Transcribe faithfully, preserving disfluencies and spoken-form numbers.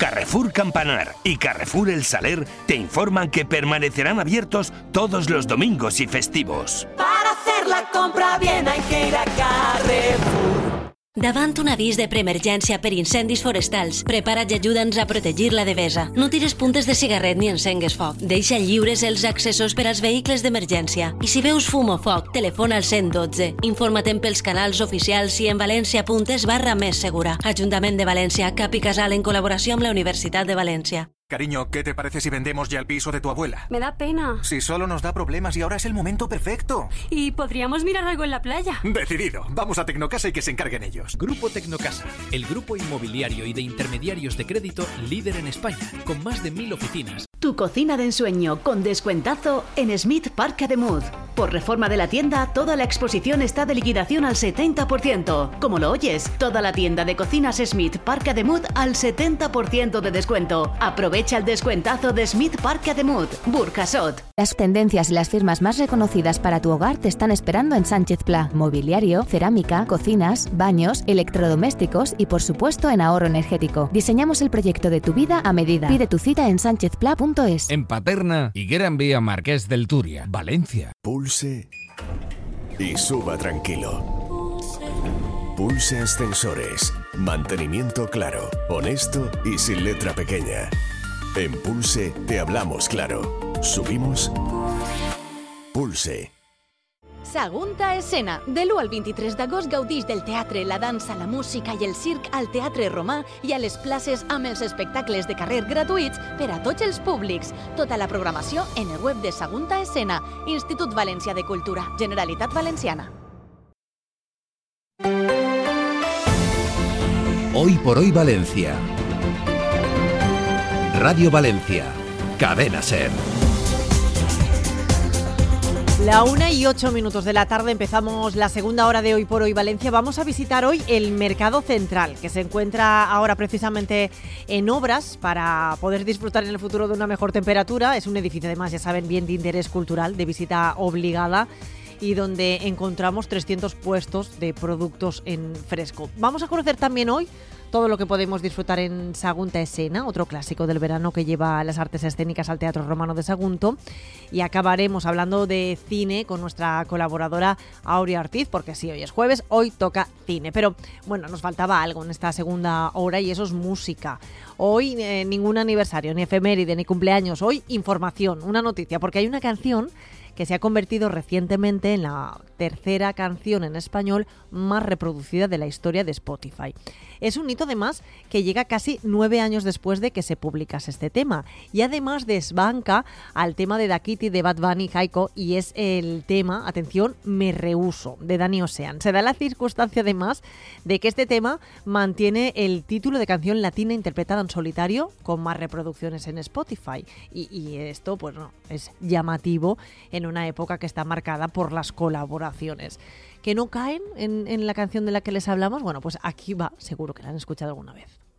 Carrefour Campanar y Carrefour El Saler te informan que permanecerán abiertos todos los domingos y festivos. Para hacer la compra bien hay que ir a Carrefour. Davant un avís de preemergència per incendis forestals, prepara't i ajuda'ns a protegir la devesa. No tires puntes de cigarret ni encengues foc. Deixa lliures els accessos per als vehicles d'emergència. I si veus fum o foc, telefona al cent dotze. Informa't pels canals oficials i en valència.es barra més segura. Ajuntament de València, Cap i Casal en col·laboració amb la Universitat de València. Cariño, ¿qué te parece si vendemos ya el piso de tu abuela? Me da pena. Si solo nos da problemas y ahora es el momento perfecto. Y podríamos mirar algo en la playa. Decidido. Vamos a Tecnocasa y que se encarguen ellos. Grupo Tecnocasa, el grupo inmobiliario y de intermediarios de crédito líder en España, con más de mil oficinas. Tu cocina de ensueño con descuentazo en Smith Park Ademuz. Por reforma de la tienda, toda la exposición está de liquidación al setenta por ciento. Como lo oyes, toda la tienda de cocinas Smith Park Ademuz al setenta por ciento de descuento. Aprovecha el descuentazo de Smith Park Ademuz, Burjasot. Las tendencias y las firmas más reconocidas para tu hogar te están esperando en Sánchez Pla. Mobiliario, cerámica, cocinas, baños, electrodomésticos y por supuesto en ahorro energético. Diseñamos el proyecto de tu vida a medida. Pide tu cita en sánchez pla punto es. En Paterna y Gran Vía Marqués del Turia, Valencia. Pulse y suba tranquilo. Pulse Ascensores. Mantenimiento claro, honesto y sin letra pequeña. En Pulse te hablamos claro. Subimos. Pulse. Sagunta Escena. De l'u al vint-i-tres d'agost gaudix del teatre, la dansa, la música i el circ al Teatre Romà i a les places amb els espectacles de carrer gratuïts per a tots els públics. Tota la programació en el web de Sagunta Escena, Institut Valencià de Cultura, Generalitat Valenciana. Hoy por hoy Valencia. Radio Valencia. Cadena Ser. La una y ocho minutos de la tarde empezamos la segunda hora de Hoy por Hoy Valencia. Vamos a visitar hoy el Mercado Central, que se encuentra ahora precisamente en obras para poder disfrutar en el futuro de una mejor temperatura. Es un edificio, además, ya saben, bien de interés cultural, de visita obligada, y donde encontramos trescientos puestos de productos en fresco. Vamos a conocer también hoy todo lo que podemos disfrutar en Sagunta Escena, otro clásico del verano que lleva las artes escénicas al Teatro Romano de Sagunto. Y acabaremos hablando de cine con nuestra colaboradora Aurea Ortiz, porque sí, hoy es jueves, hoy toca cine. Pero bueno, nos faltaba algo en esta segunda hora y eso es música. Hoy eh, ningún aniversario, ni efeméride, ni cumpleaños. Hoy información, una noticia, porque hay una canción que se ha convertido recientemente en la tercera canción en español más reproducida de la historia de Spotify. Es un hito, además, que llega casi nueve años después de que se publicase este tema. Y además desbanca al tema de Daquiti, de Bad Bunny, Jaiko, y es el tema, atención, Me Rehuso, de Dani Ocean. Se da la circunstancia, además, de que este tema mantiene el título de canción latina interpretada en solitario con más reproducciones en Spotify. Y, y esto, pues no, es llamativo en una época que está marcada por las colaboraciones. ¿Que no caen en, en la canción de la que les hablamos? Bueno, pues aquí va, seguro que la han escuchado alguna vez.